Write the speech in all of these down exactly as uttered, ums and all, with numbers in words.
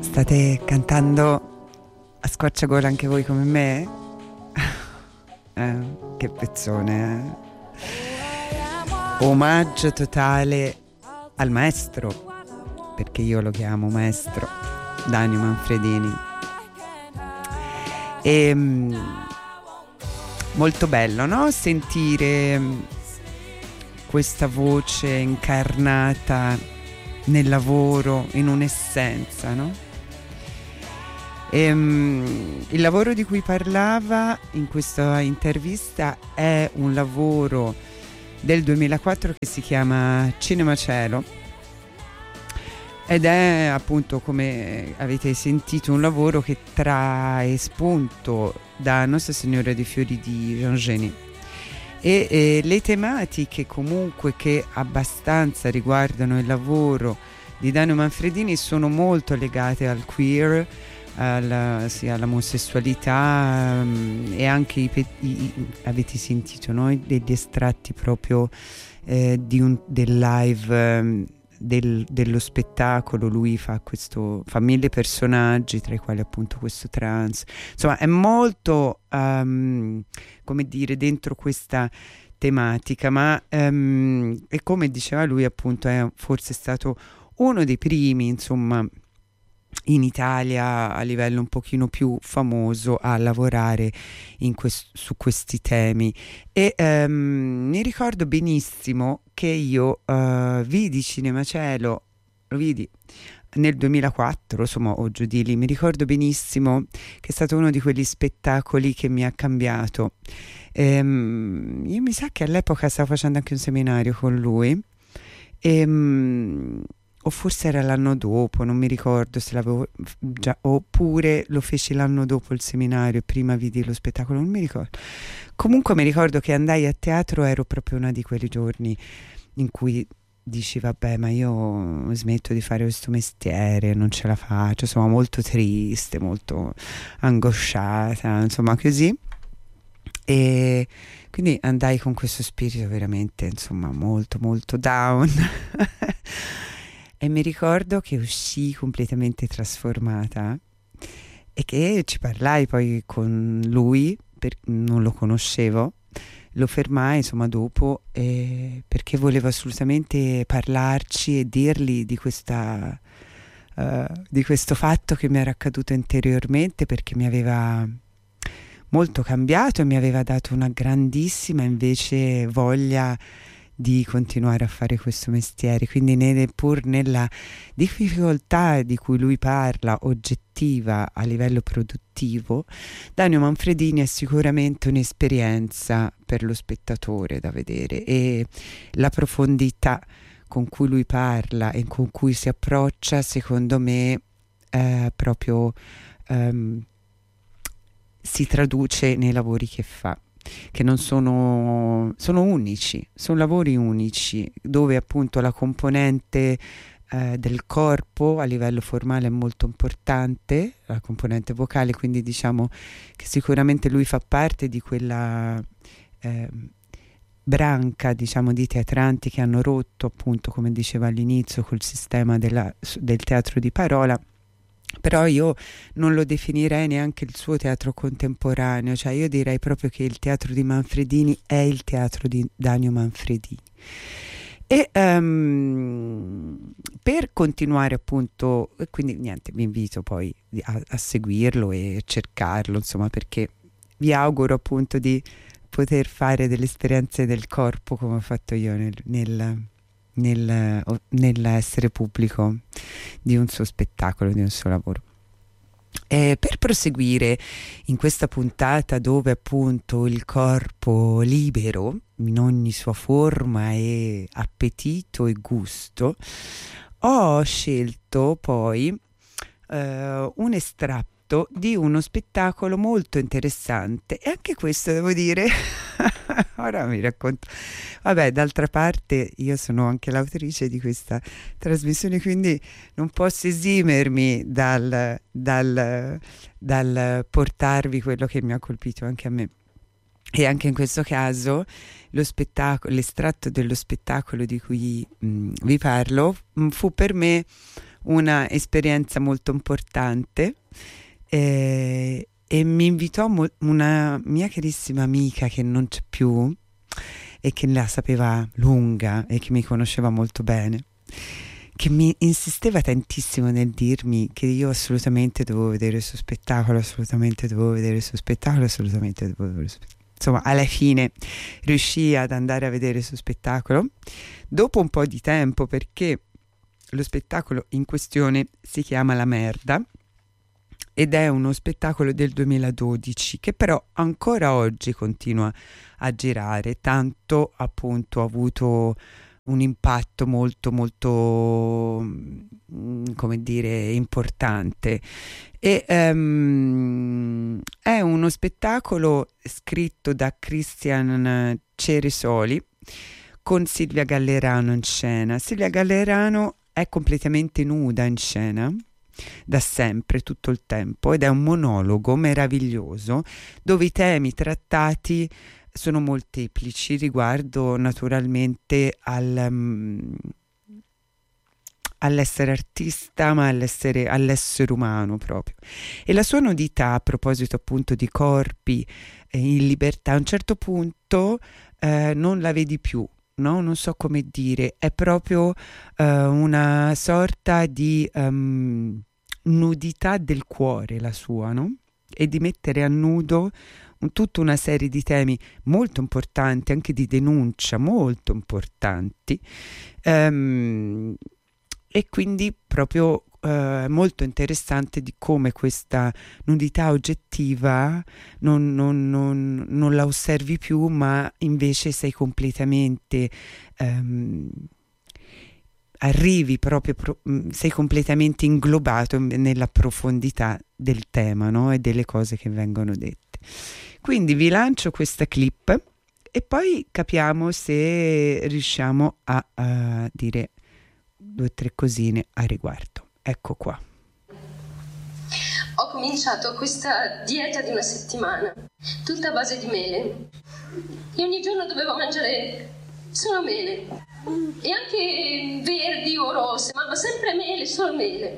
State cantando a squarciagola anche voi come me? eh, che pezzone, eh? Omaggio totale al maestro, perché io lo chiamo maestro, Danio Manfredini. E molto bello, no? Sentire questa voce incarnata nel lavoro, in un'essenza, no? E, um, il lavoro di cui parlava in questa intervista è un lavoro del duemilaquattro che si chiama Cinema Cielo, ed è appunto, come avete sentito, un lavoro che trae spunto da Nostra Signora dei Fiori di Jean Genet. E, e le tematiche comunque che abbastanza riguardano il lavoro di Danio Manfredini sono molto legate al queer, alla, sì, all'omosessualità, um, e anche i, i, avete sentito, no? Degli estratti proprio eh, di un, del live, um, del, dello spettacolo. Lui fa questo, fa mille personaggi, tra i quali appunto questo trans. Insomma, è molto um, come dire, dentro questa tematica, ma um, e come diceva lui appunto è forse stato uno dei primi, insomma, in Italia a livello un pochino più famoso a lavorare in quest- su questi temi. E um, mi ricordo benissimo che io uh, vidi Cinema Cielo, lo vidi nel duemilaquattro, insomma, o giù di lì. Mi ricordo benissimo che è stato uno di quegli spettacoli che mi ha cambiato. Ehm, io mi sa che all'epoca stavo facendo anche un seminario con lui, e, o forse era l'anno dopo, non mi ricordo se l'avevo già, oppure lo feci l'anno dopo il seminario e prima vidi lo spettacolo, non mi ricordo. Comunque mi ricordo che andai a teatro, ero proprio una di quei giorni in cui dici vabbè, ma io smetto di fare questo mestiere, non ce la faccio, sono molto triste, molto angosciata, insomma così. E quindi andai con questo spirito veramente, insomma, molto molto down. E mi ricordo che uscii completamente trasformata e che ci parlai poi con lui, per, non lo conoscevo, lo fermai insomma dopo, eh, perché volevo assolutamente parlarci e dirgli di questa uh, di questo fatto che mi era accaduto interiormente, perché mi aveva molto cambiato e mi aveva dato una grandissima invece voglia di continuare a fare questo mestiere. Quindi neppur nella difficoltà di cui lui parla, oggettiva a livello produttivo, Danio Manfredini è sicuramente un'esperienza per lo spettatore da vedere, e la profondità con cui lui parla e con cui si approccia, secondo me, eh, proprio ehm, si traduce nei lavori che fa, che non sono, sono unici, sono lavori unici, dove appunto la componente eh, del corpo a livello formale è molto importante, la componente vocale, quindi diciamo che sicuramente lui fa parte di quella eh, branca, diciamo, di teatranti che hanno rotto, appunto, come diceva all'inizio, col sistema della, del teatro di parola. Però io non lo definirei neanche il suo teatro contemporaneo, cioè io direi proprio che il teatro di Manfredini è il teatro di Danio Manfredini. E um, per continuare appunto, quindi niente, vi invito poi a, a seguirlo e cercarlo, insomma, perché vi auguro appunto di poter fare delle esperienze del corpo come ho fatto io nel, nel Nel, nell'essere pubblico di un suo spettacolo, di un suo lavoro. E per proseguire in questa puntata, dove appunto il corpo libero in ogni sua forma e appetito e gusto, ho scelto poi eh, un estratto di uno spettacolo molto interessante, e anche questo devo dire ora mi racconto, vabbè, d'altra parte io sono anche l'autrice di questa trasmissione, quindi non posso esimermi dal, dal, dal portarvi quello che mi ha colpito anche a me. E anche in questo caso lo spettacolo, l'estratto dello spettacolo di cui mh, vi parlo mh, fu per me una esperienza molto importante, eh, e mi invitò mo- una mia carissima amica che non c'è più e che la sapeva lunga e che mi conosceva molto bene, che mi insisteva tantissimo nel dirmi che io assolutamente dovevo vedere il suo spettacolo, assolutamente dovevo vedere il suo spettacolo, assolutamente dovevo vedere il suo spettacolo. Insomma, alla fine riuscii ad andare a vedere il suo spettacolo dopo un po' di tempo, perché lo spettacolo in questione si chiama La Merda ed è uno spettacolo del duemiladodici che però ancora oggi continua a girare, tanto appunto ha avuto un impatto molto molto mm, come dire importante. E um, è uno spettacolo scritto da Christian Ceresoli con Silvia Gallerano in scena. Silvia Gallerano è completamente nuda in scena da sempre, tutto il tempo, ed è un monologo meraviglioso dove i temi trattati sono molteplici riguardo naturalmente al, um, all'essere artista, ma all'essere, all'essere umano proprio. E la sua nudità, a proposito appunto di corpi eh, in libertà, a un certo punto eh, non la vedi più, no? Non so come dire, è proprio eh, una sorta di um, nudità del cuore la sua, no? E di mettere a nudo un, tutta una serie di temi molto importanti, anche di denuncia, molto importanti, um, e quindi proprio uh, molto interessante di come questa nudità oggettiva non, non, non, non la osservi più, ma invece sei completamente um, arrivi proprio, pro, sei completamente inglobato nella profondità del tema, no? E delle cose che vengono dette. Quindi vi lancio questa clip e poi capiamo se riusciamo a, a dire due o tre cosine a riguardo. Ecco qua. Ho cominciato questa dieta di una settimana, tutta a base di mele. E ogni giorno dovevo mangiare solo mele. E anche verdi o rosse, ma sempre mele, solo mele.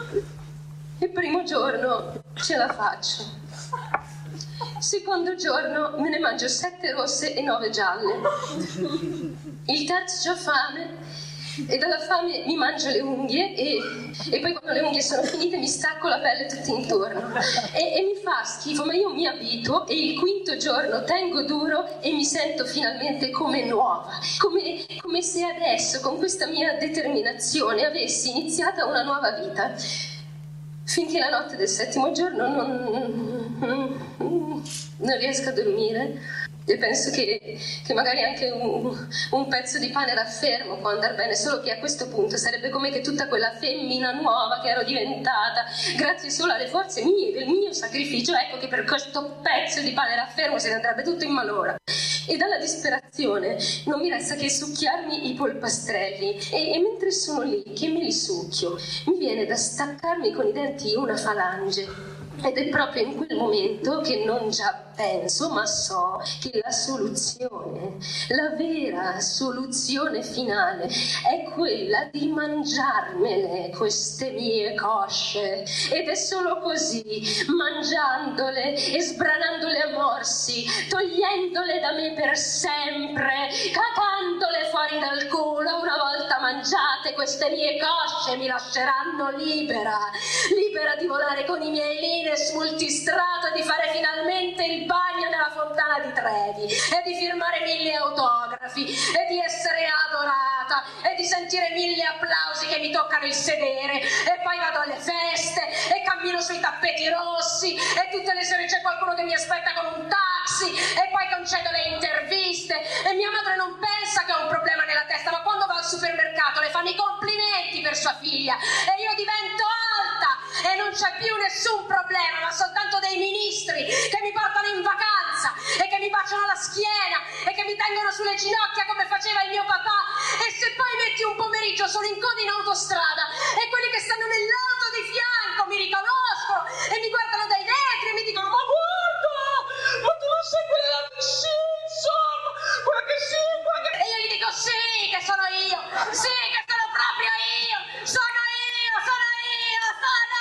Il primo giorno ce la faccio. Secondo giorno me ne mangio sette rosse e nove gialle. Il terzo ho fame e dalla fame mi mangio le unghie e, e poi quando le unghie sono finite mi stacco la pelle tutta intorno e, e mi fa schifo, ma io mi abituo e il quinto giorno tengo duro e mi sento finalmente come nuova, come, come se adesso con questa mia determinazione avessi iniziata una nuova vita, finché la notte del settimo giorno non, non riesco a dormire. E penso che, che magari anche un, un pezzo di pane raffermo può andare bene, solo che a questo punto sarebbe come che tutta quella femmina nuova che ero diventata, grazie solo alle forze mie, del mio sacrificio, ecco che per questo pezzo di pane raffermo se ne andrebbe tutto in malora. E dalla disperazione non mi resta che succhiarmi i polpastrelli e, e mentre sono lì che me li succhio mi viene da staccarmi con i denti una falange. Ed è proprio in quel momento che non già penso, ma so che la soluzione, la vera soluzione finale è quella di mangiarmele queste mie cosce. Ed è solo così, mangiandole e sbranandole a morsi, togliendole da me per sempre, cacandole fuori dal culo, una volta mangiate queste mie cosce mi lasceranno libera, libera di volare con i miei linei multistrato, di fare finalmente il bagno nella fontana di Trevi e di firmare mille autografi e di essere adorata e di sentire mille applausi che mi toccano il sedere e poi vado alle feste e cammino sui tappeti rossi e tutte le sere c'è qualcuno che mi aspetta con un taxi e poi concedo le interviste e mia madre non pensa che ho un problema nella testa, ma quando va al supermercato le fanno i complimenti per sua figlia e io divento alta e non c'è più nessun problema, ma soltanto dei ministri che mi portano in vacanza e che mi baciano la schiena e che mi tengono sulle ginocchia come faceva il mio papà. E se poi metti un pomeriggio sono in coda in autostrada e quelli che stanno nell'auto di fianco mi riconoscono e mi guardano dai vetri e mi dicono: ma guarda, ma tu non sei quella della Simpson, quella che sì, quella che... E io gli dico: sì, che sono io, sì, che sono proprio io, sono io, sono no, no!